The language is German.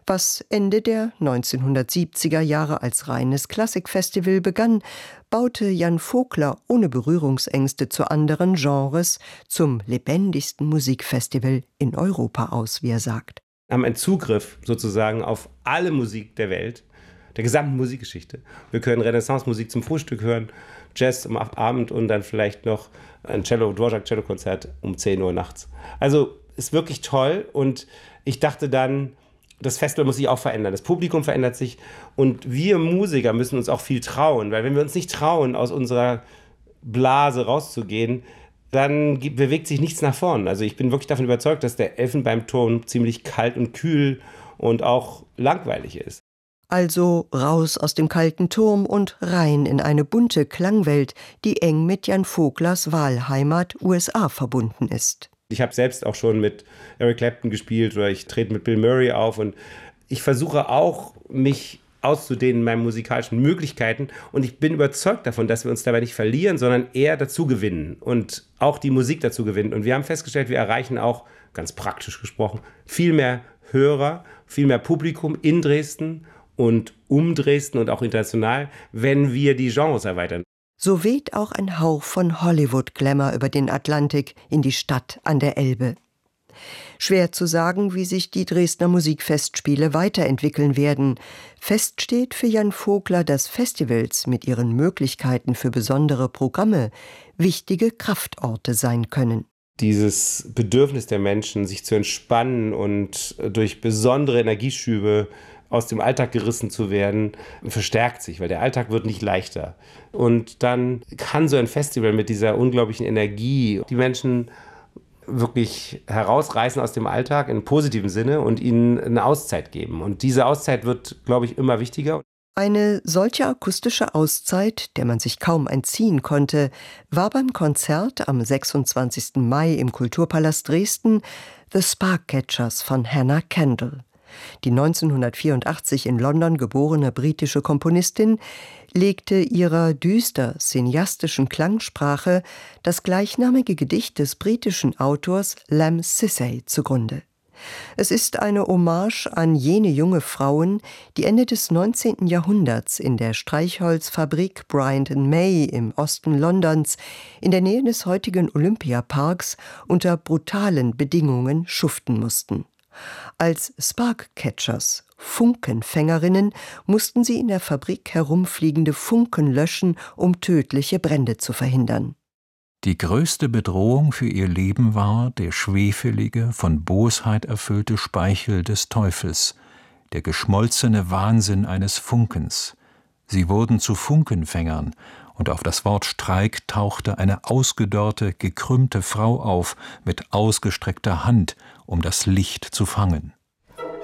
Was Ende der 1970er Jahre als reines Klassikfestival begann, baute Jan Vogler ohne Berührungsängste zu anderen Genres zum lebendigsten Musikfestival in Europa aus, wie er sagt. Wir haben einen Zugriff sozusagen auf alle Musik der Welt, der gesamten Musikgeschichte. Wir können Renaissance-Musik zum Frühstück hören, Jazz am Abend und dann vielleicht noch ein Dvorak-Cello-Konzert um 10 Uhr nachts. Also ist wirklich toll und ich dachte dann, das Festival muss sich auch verändern, das Publikum verändert sich und wir Musiker müssen uns auch viel trauen, weil wenn wir uns nicht trauen, aus unserer Blase rauszugehen, dann bewegt sich nichts nach vorn. Also ich bin wirklich davon überzeugt, dass der Elfenbeinturm ziemlich kalt und kühl und auch langweilig ist. Also raus aus dem kalten Turm und rein in eine bunte Klangwelt, die eng mit Jan Voglers Wahlheimat USA verbunden ist. Ich habe selbst auch schon mit Eric Clapton gespielt oder ich trete mit Bill Murray auf und ich versuche auch, mich auszudehnen in meinen musikalischen Möglichkeiten und ich bin überzeugt davon, dass wir uns dabei nicht verlieren, sondern eher dazu gewinnen und auch die Musik dazu gewinnen. Und wir haben festgestellt, wir erreichen auch, ganz praktisch gesprochen, viel mehr Hörer, viel mehr Publikum in Dresden und um Dresden und auch international, wenn wir die Genres erweitern. So weht auch ein Hauch von Hollywood-Glamour über den Atlantik in die Stadt an der Elbe. Schwer zu sagen, wie sich die Dresdner Musikfestspiele weiterentwickeln werden. Fest steht für Jan Vogler, dass Festivals mit ihren Möglichkeiten für besondere Programme wichtige Kraftorte sein können. Dieses Bedürfnis der Menschen, sich zu entspannen und durch besondere Energieschübe aus dem Alltag gerissen zu werden, verstärkt sich, weil der Alltag wird nicht leichter. Und dann kann so ein Festival mit dieser unglaublichen Energie die Menschen wirklich herausreißen aus dem Alltag im positiven Sinne und ihnen eine Auszeit geben. Und diese Auszeit wird, glaube ich, immer wichtiger. Eine solche akustische Auszeit, der man sich kaum entziehen konnte, war beim Konzert am 26. Mai im Kulturpalast Dresden The Sparkcatchers von Hannah Kendall. Die 1984 in London geborene britische Komponistin legte ihrer düster cineastischen Klangsprache das gleichnamige Gedicht des britischen Autors Lamb Sissay zugrunde. Es ist eine Hommage an jene junge Frauen, die Ende des 19. Jahrhunderts in der Streichholzfabrik Bryant & May im Osten Londons in der Nähe des heutigen Olympiaparks unter brutalen Bedingungen schuften mussten. Als Sparkcatchers, Funkenfängerinnen, mussten sie in der Fabrik herumfliegende Funken löschen, um tödliche Brände zu verhindern. Die größte Bedrohung für ihr Leben war der schwefelige, von Bosheit erfüllte Speichel des Teufels, der geschmolzene Wahnsinn eines Funkens. Sie wurden zu Funkenfängern, und auf das Wort Streik tauchte eine ausgedörrte, gekrümmte Frau auf, mit ausgestreckter Hand, um das Licht zu fangen.